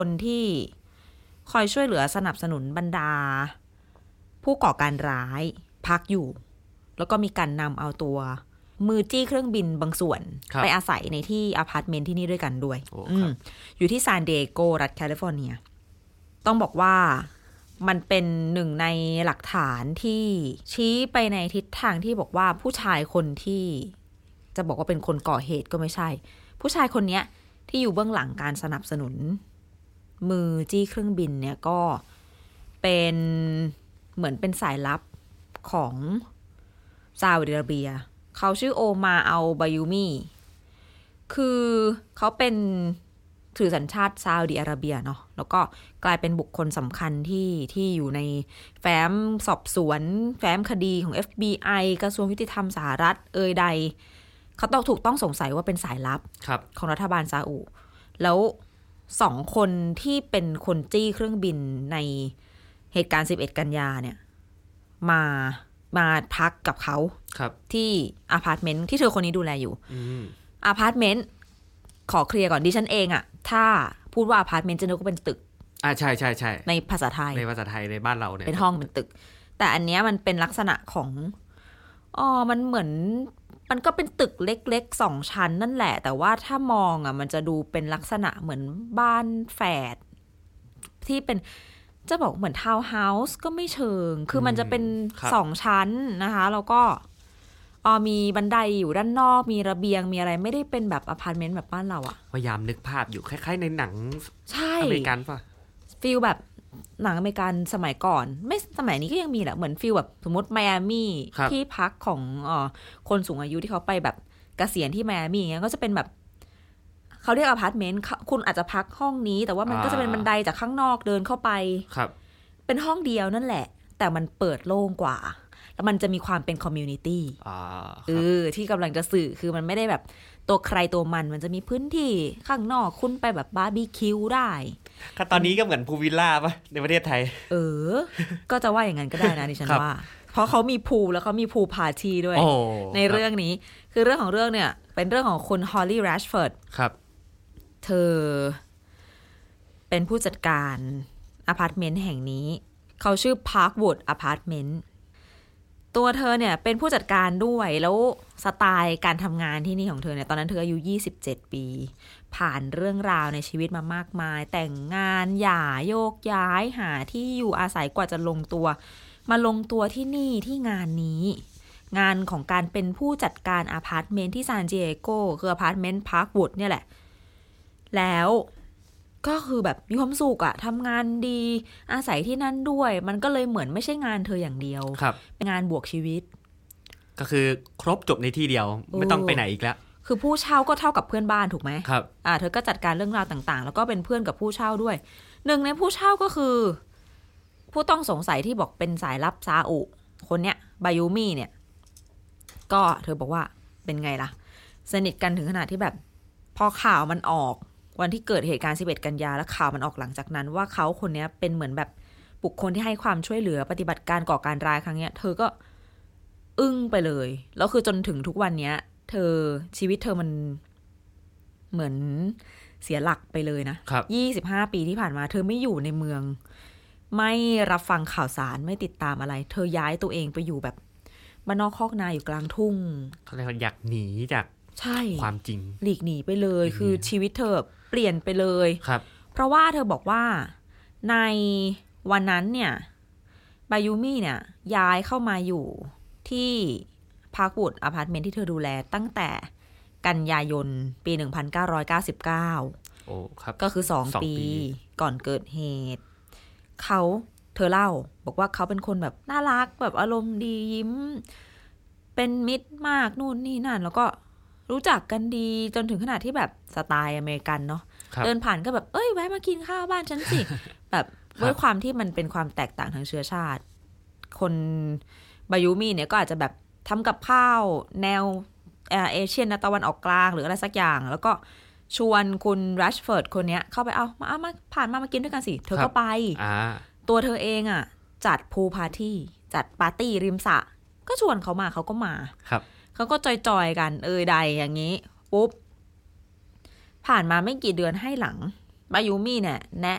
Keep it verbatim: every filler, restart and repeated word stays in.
คนที่คอยช่วยเหลือสนับสนุนบรรดาผู้ก่อการร้ายพักอยู่แล้วก็มีการนำเอาตัวมือจี้เครื่องบินบางส่วนไปอาศัยในที่อพาร์ตเมนต์ที่นี่ด้วยกันด้วย อ, อยู่ที่ซานดิเอโกรัฐแคลิฟอร์เนียต้องบอกว่ามันเป็นหนึ่งในหลักฐานที่ชี้ไปในทิศทางที่บอกว่าผู้ชายคนที่จะบอกว่าเป็นคนก่อเหตุก็ไม่ใช่ผู้ชายคนนี้ที่อยู่เบื้องหลังการสนับสนุนมือจี้เครื่องบินเนี่ยก็เป็นเหมือนเป็นสายลับของซาอุดิอาระเบียเขาชื่อโอมาอัลบายูมีคือเขาเป็นถือสัญชาติซาอุดิอาระเบียเนาะแล้วก็กลายเป็นบุคคลสำคัญที่ที่อยู่ในแฟ้มสอบสวนแฟ้มคดีของ เอฟ บี ไอ กระทรวงยุติธรรมสหรัฐเอ่ยใดเขาต้องถูกต้องสงสัยว่าเป็นสายลับของรัฐบาลซาอุแล้วสองคนที่เป็นคนจี้เครื่องบินในเหตุการณ์สิบเอ็ดกันยาเนี่ยมามาพักกับเขาที่อพาร์ตเมนต์ที่เธอคนนี้ดูแลอยู่อพาร์ตเมนต์ขอเคลียร์ก่อนดิฉันเองอะถ้าพูดว่าอพาร์ตเมนต์จะนึกว่าเป็นตึกอ่าใช่ใช่ใช่ในภาษาไทยในภาษาไทยในบ้านเราเนี่ยเป็นห้องเป็นตึกแต่อันเนี้ยมันเป็นลักษณะของอ๋อมันเหมือนมันก็เป็นตึกเล็กๆสองชั้นนั่นแหละแต่ว่าถ้ามองอะมันจะดูเป็นลักษณะเหมือนบ้านแฝดที่เป็นจะบอกเหมือนทาวน์เฮาส์ก็ไม่เชิงคือมันจะเป็นสองชั้นนะคะแล้วก็อ๋อมีบันไดอยู่ด้านนอกมีระเบียงมีอะไรไม่ได้เป็นแบบอพาร์ตเมนต์แบบบ้านเราอะพยายามนึกภาพอยู่คล้ายๆในหนังใช่อเมริกันป่ะฟีลแบบหนังอเมริกันสมัยก่อนไม่สมัยนี้ก็ยังมีแหละเหมือนฟีลแบบสมมติไมอามี่ที่พักของอ๋อคนสูงอายุที่เขาไปแบบเกษียณที่ไมอามี่อย่างเงี้ยก็จะเป็นแบบเขาเรียกอพาร์ตเมนต์คุณอาจจะพักห้องนี้แต่ว่ามันก็จะเป็นบันไดจากข้างนอกเดินเข้าไปครับเป็นห้องเดียวนั่นแหละแต่มันเปิดโล่งกว่าแล้วมันจะมีความเป็นคอมมูนิตี้เออที่กำลังจะสื่อคือมันไม่ได้แบบตัวใครตัวมันมันจะมีพื้นที่ข้างนอกคุณไปแบบบาร์บีคิวได้ก็ตอนนี้ก็เหมือนพูลวิลล่าป่ะในประเทศไทยเออก็จะว่าอย่างนั้นก็ได้นะดิฉันว่าเพราะเขามีพูลแล้วเขามีพูลพาร์ตี้ด้วยในเรื่องนี้คือเรื่องของเรื่องเนี่ยเป็นเรื่องของคุณฮอลลี่แรชฟอร์ดครับเธอเป็นผู้จัดการอพาร์ตเมนต์แห่งนี้เขาชื่อ Parkwood Apartment ตัวเธอเนี่ยเป็นผู้จัดการด้วยแล้วสไตล์การทำงานที่นี่ของเธอเนี่ยตอนนั้นเธออายุยี่สิบเจ็ดปีผ่านเรื่องราวในชีวิตมามากมายแต่งงานหย่าโยกย้ายหาที่อยู่อาศัยกว่าจะลงตัวมาลงตัวที่นี่ที่งานนี้งานของการเป็นผู้จัดการอพาร์ตเมนต์ที่ซานดิเอโกคืออพาร์ตเมนต์ Parkwood เนี่ยแหละแล้วก็คือแบบมีความสุขอะทำงานดีอาศัยที่นั่นด้วยมันก็เลยเหมือนไม่ใช่งานเธออย่างเดียวเป็นงานบวกชีวิตก็คือครบจบในที่เดียวไม่ต้องไปไหนอีกแล้วคือผู้เช่าก็เท่ากับเพื่อนบ้านถูกไหมครับอ่าเธอก็จัดการเรื่องราวต่างๆแล้วก็เป็นเพื่อนกับผู้เช่าด้วยหนึ่งในผู้เช่าก็คือผู้ต้องสงสัยที่บอกเป็นสายลับซาอุคนเนี้ยบายูมีเนี่ยก็เธอบอกว่าเป็นไงล่ะสนิทกันถึงขนาดที่แบบพอข่าวมันออกวันที่เกิดเหตุการณ์สิบเอ็ดกันยาแล้วข่าวมันออกหลังจากนั้นว่าเขาคนนี้เป็นเหมือนแบบบุคคลที่ให้ความช่วยเหลือปฏิบัติการก่อการร้ายครั้งนี้เธอก็อึ้งไปเลยแล้วคือจนถึงทุกวันนี้เธอชีวิตเธอมันเหมือนเสียหลักไปเลยนะยี่สิบห้าปีที่ผ่านมาเธอไม่อยู่ในเมืองไม่รับฟังข่าวสารไม่ติดตามอะไรเธอย้ายตัวเองไปอยู่แบบบ้านนอกคอกนาอยู่กลางทุ่งเขาเรียกว่าอยากหนีจากใช่ความจริงหลีกหนีไปเลยคือชีวิตเธอเปลี่ยนไปเลยครับเพราะว่าเธอบอกว่าในวันนั้นเนี่ยบายูมี่เนี่ยย้ายเข้ามาอยู่ที่พาร์ควูดอพาร์ตเมนต์ที่เธอดูแลตั้งแต่กันยายนปีหนึ่งพันเก้าร้อยเก้าสิบเก้าโอ้ครับก็คือสองปีก่อนเกิดเหตุเขาเธอเล่าบอกว่าเขาเป็นคนแบบน่ารักแบบอารมณ์ดียิ้มเป็นมิตรมากนู่นนี่นั่นแล้วก็รู้จักกันดีจนถึงขนาดที่แบบสไตล์อเมริกันเนาะเดินผ่านก็แบบเอ้ยแวะมากินข้าวบ้านฉันสิ แบบด้วยความที่มันเป็นความแตกต่างทางเชื้อชาติคนบายูมีเนี่ยก็อาจจะแบบทำกับข้าวแนวเอเชียนตะวันออกกลางหรืออะไรสักอย่างแล้วก็ชวนคุณรัชเฟิร์ดคนเนี้ยเข้าไปเอามาเอามาผ่านมามากินด้วยกันสิเธอก็ไปตัวเธอเองอ่ะจัดพูลปาร์ตี้จัดปาร์ตี้ริมสระก็ชวนเขามาเขาก็มาเขาก็จอยๆกันเอยใดอย่างนี้ปุ๊บผ่านมาไม่กี่เดือนให้หลังบายูมี่เนี่ยแนะ